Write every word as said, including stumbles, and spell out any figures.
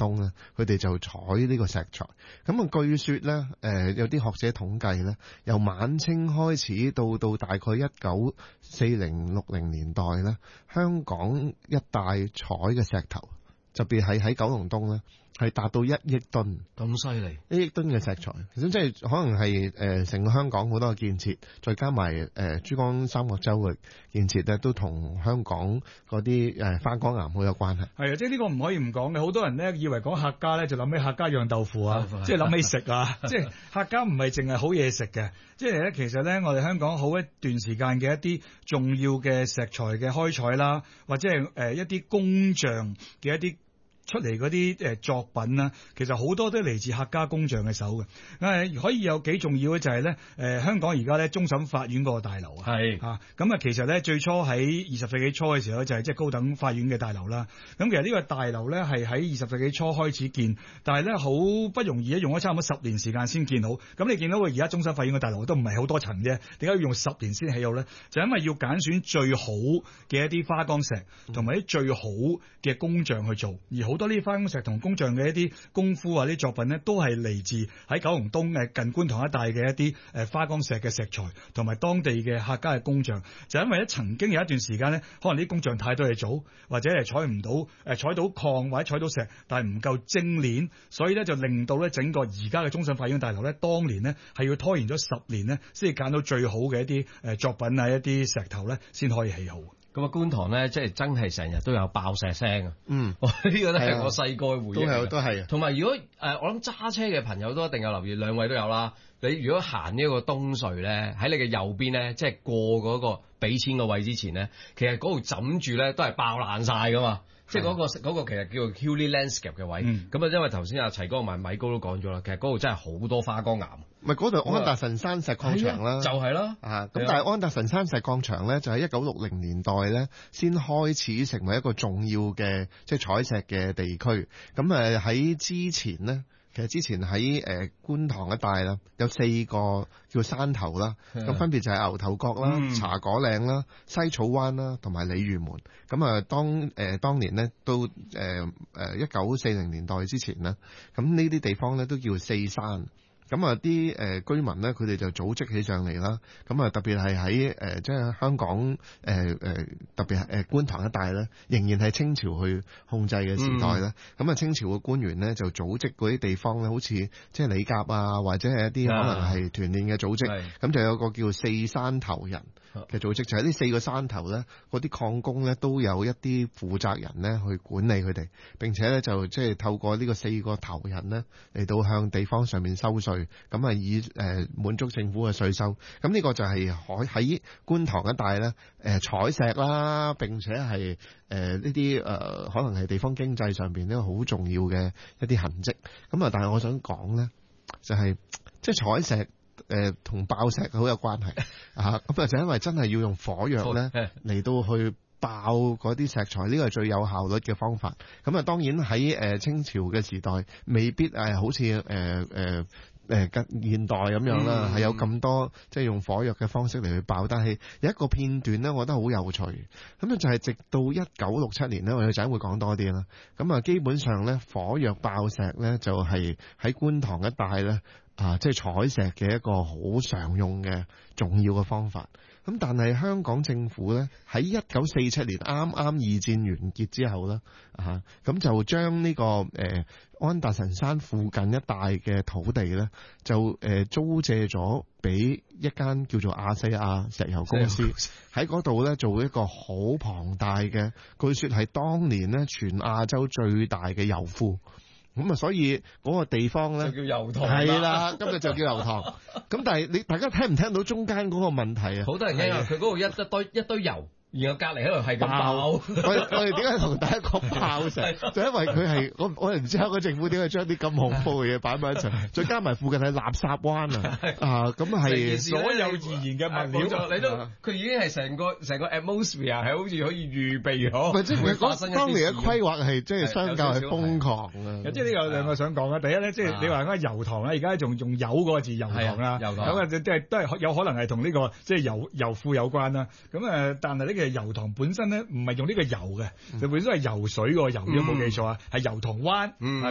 東咧，佢哋就採呢個石材。咁啊，據說咧，誒、呃、有啲學者統計咧，由晚清開始到到大概一九四零六零年代咧，香港一帶採嘅石頭，特別係喺九龍東咧，係達到一億噸， 咁犀利， 一億噸嘅石材，咁即係可能係誒成個香港好多嘅建設，再加埋誒、呃、珠江三角洲嘅建設咧，都同香港嗰啲誒花崗岩好有關係。 係啊，即係呢個唔可以唔講嘅。好多人咧以為講客家咧就諗起客家釀豆腐啊，即係諗起食啊，即係客家唔係淨係好嘢食嘅，即係咧其實咧我哋香港好一段時間嘅一啲重要嘅石材嘅開採啦，或者係誒一啲工匠嘅一啲出嚟嗰啲誒作品啦，其實好多都嚟自客家工匠嘅手嘅。誒可以有幾重要嘅就係咧，誒香港而家咧終審法院嗰個大樓啊，係啊，咁啊其實咧最初喺二十世紀初嘅時候就係即係高等法院嘅大樓啦。咁其實呢個大樓咧係喺二十世紀初開始建，但係咧好不容易咧用咗差唔多十年時間先建好。咁你見到佢而家終審法院嘅大樓都唔係好多層啫，點解要用十年先起好咧？就因為要揀選最好嘅一啲花崗石同埋啲最好嘅工匠去做，而好多呢啲花崗石同工匠嘅一啲功夫啊，啲作品呢，都係嚟自喺九龍東誒近觀塘一帶嘅一啲誒花崗石嘅石材，同埋當地嘅客家嘅工匠。就因為咧曾經有一段時間呢，可能啲工匠太多嘢做，或者係採唔到誒採到礦或者採到石，但係唔夠精煉，所以咧就令到咧整個而家嘅終審法院大樓咧，當年呢係要拖延咗十年呢，先至揀到最好嘅一啲誒作品啊，一啲石頭咧，先可以起好。 咁啊，觀塘咧，即係真係成日都有爆石聲啊！嗯，呢個都係我細個嘅回憶。都係，都係。同埋如果誒、呃，我諗揸車嘅朋友都一定有留意，兩位都有啦。你如果行呢個東隧咧，喺你嘅右邊咧，即係過嗰個俾錢個位之前咧，其實嗰度枕住咧都係爆爛晒噶嘛。即係嗰、嗰個嗰、嗰個其實叫做 Hilly Landscape 嘅位。咁、嗯、啊，因為頭先阿齊哥同埋米高都講咗啦，其實嗰度真係好多花崗岩。 咪嗰度安達臣山石礦場啦， 就係、是、啦。啊， 咁但係安達臣山石礦場咧，就喺一九六零年代咧，先開始成為一個重要嘅即係採石嘅地區。咁誒喺之前咧，其實之前喺誒、呃、觀塘一帶啦，有四個叫山頭啦，咁分別就係牛頭角啦、嗯、茶果嶺啦、西草灣啦同埋鯉魚門。咁啊，當誒、呃、當年咧都誒誒一九四零年代之前咧，咁呢啲地方咧都叫四山。咁啊，啲誒居民咧，佢哋就組織起上嚟啦。咁啊，特別係喺誒即係香港誒誒、呃，特別係誒觀塘一帶咧，仍然係清朝去控制嘅時代咧。咁、嗯、啊，清朝嘅官員咧就組織嗰啲地方咧，好似即係李甲啊，或者係一啲可能係團練嘅組織。咁、嗯、就有個叫四山頭人嘅組織，就喺、是、呢四個山頭咧，嗰啲礦工咧都有一啲負責人咧去管理佢哋，並且咧就即係透過呢個四個頭人咧嚟到向地方上面收稅。咁啊，以誒滿足政府嘅稅收，咁呢個就係可喺觀塘一帶咧誒採石啦，並且係誒呢啲誒可能係地方經濟上邊呢個好重要嘅一啲痕跡。咁啊，但係我想講咧，就係即係採石誒同爆石好有關係啊！咁啊，就因為真係要用火藥咧嚟到去爆嗰啲石材，呢個係最有效率嘅方法。咁啊，當然喺誒清朝嘅時代，未必誒好似誒誒誒現代咁樣啦，係、嗯、有咁多即係用火藥嘅方式嚟去爆。但係有一個片段咧，我覺得好有趣。咁啊，就係直到一九六七年咧，我哋陣會講多啲啦。咁啊，基本上咧，火藥爆石咧就係喺觀塘一帶咧啊，即係採石嘅一個好常用嘅重要嘅方法。咁但係香港政府咧喺一九四七年啱啱二戰完結之後啦，啊咁就將呢、這個誒、呃、安達臣山附近一帶嘅土地咧，就誒、呃、租借咗俾一間叫做亞細亞石油公司，喺嗰度咧做一個好龐大嘅，據說係當年咧全亞洲最大嘅油庫。咁啊，所以嗰個地方咧就叫油塘， 係啦，今日就叫油塘。咁但係你大家聽唔聽到中間嗰個問題啊？ 好多人驚啊！佢嗰度一一堆一堆油。然後隔離喺度係咁爆，我我哋點解同大家講爆石？就因為佢係我我哋唔知香港政府點解將啲咁恐怖嘅嘢擺埋一齊，再加埋附近係垃圾灣啊！啊，咁係所有自然嘅物料， 你都佢已經係成個成個 atmosphere 係好似可以預備咗。 即係嗰當年嘅規劃係即係相較係瘋狂啊！ 即係呢有兩個想講啊。第一咧，即係你話嗰個油塘咧，而家仲用油嗰個字油塘啦，咁啊即係都係有可能係同呢個即係油油庫有關啦。咁誒，但係呢個油塘本身咧唔係用呢個油嘅，佢、嗯、本身係游水個油，如果冇記錯啊，係油塘灣。嗯